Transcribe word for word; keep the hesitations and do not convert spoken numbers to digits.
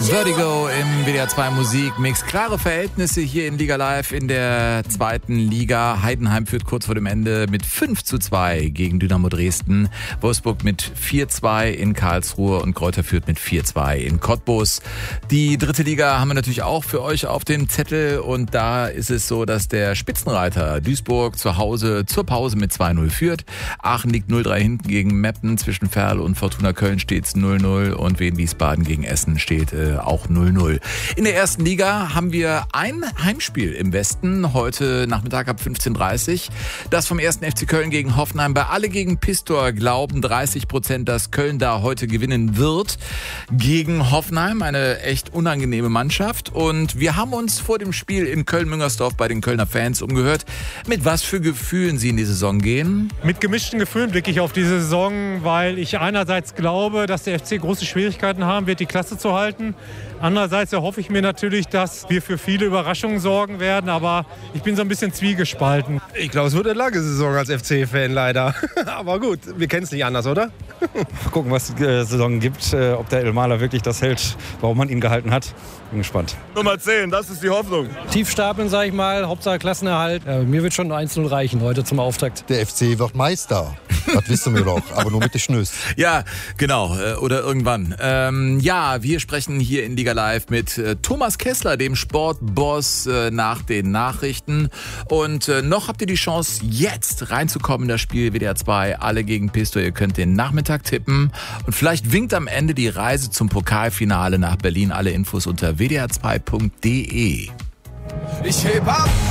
Vertigo im W D R zwei Musikmix. Klare Verhältnisse hier in Liga Live in der zweiten Liga. Heidenheim führt kurz vor dem Ende mit fünf zu zwei gegen Dynamo Dresden. Wolfsburg mit vier zu zwei in Karlsruhe und Greuther führt mit vier zu zwei in Cottbus. Die dritte Liga haben wir natürlich auch für euch auf dem Zettel und da ist es so, dass der Spitzenreiter Duisburg zu Hause zur Pause mit zwei null führt. Aachen liegt null drei hinten gegen Meppen. Zwischen Ferl und Fortuna Köln steht es null null und Wien Wiesbaden gegen Essen steht äh, auch null null. In der ersten Liga haben wir ein Heimspiel im Westen, heute Nachmittag ab fünfzehn Uhr dreißig. Das vom ersten F C Köln gegen Hoffenheim. Bei Alle gegen Pistor glauben dreißig Prozent, dass Köln da heute gewinnen wird gegen Hoffenheim. Eine echt unangenehme Mannschaft. Und wir haben uns vor dem Spiel in Köln-Müngersdorf bei den Kölner Fans umgehört, mit was für Gefühlen sie in die Saison gehen. Mit gemischten Gefühlen blicke ich auf diese Saison, weil ich einerseits glaube, dass der F C große Schwierigkeiten haben wird, die Klasse zu halten. Andererseits erhoffe ich mir natürlich, dass wir für viele Überraschungen sorgen werden, aber ich bin so ein bisschen zwiegespalten. Ich glaube, es wird eine lange Saison als F C-Fan leider. Aber gut, wir kennen es nicht anders, oder? Gucken, was die äh, Saison gibt, äh, ob der Elmaler wirklich das hält, warum man ihn gehalten hat. Bin gespannt. Nummer zehn, das ist die Hoffnung. Tief stapeln, sag ich mal, Hauptsache Klassenerhalt. Äh, mir wird schon eins null reichen heute zum Auftakt. Der F C wird Meister. Das wissen wir doch, aber nur mit den Schnös. Ja, genau, äh, oder irgendwann. Ähm, ja, wir sprechen hier in Liga Live mit äh, Thomas Kessler, dem Sportboss, äh, nach den Nachrichten. Und äh, noch habt ihr die Chance, jetzt reinzukommen in das Spiel W D R zwei, Alle gegen Pistor. Ihr könnt den Nachmittag tippen und vielleicht winkt am Ende die Reise zum Pokalfinale nach Berlin. Alle Infos unter w d r zwei punkt d e. Ich heb ab!